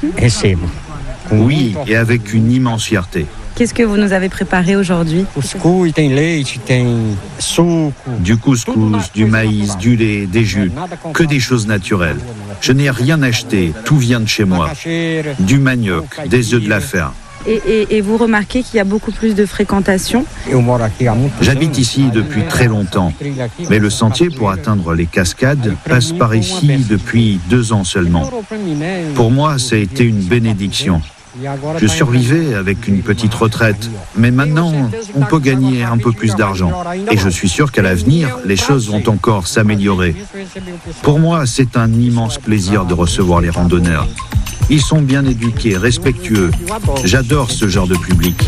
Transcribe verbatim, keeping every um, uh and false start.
recebo. Oui, et avec une immense fierté. Qu'est-ce que vous nous avez préparé aujourd'hui? Cuscuz, tem leite, tem suco. Du couscous, du maïs, du lait, des jus, que des choses naturelles. Je n'ai rien acheté, tout vient de chez moi. Du manioc, des œufs de la ferme. Et, et, et vous remarquez qu'il y a beaucoup plus de fréquentation? J'habite ici depuis très longtemps, mais le sentier pour atteindre les cascades passe par ici depuis deux ans seulement. Pour moi, ça a été une bénédiction. Je survivais avec une petite retraite, mais maintenant, on peut gagner un peu plus d'argent. Et je suis sûr qu'à l'avenir, les choses vont encore s'améliorer. Pour moi, c'est un immense plaisir de recevoir les randonneurs. Ils sont bien éduqués, respectueux. J'adore ce genre de public.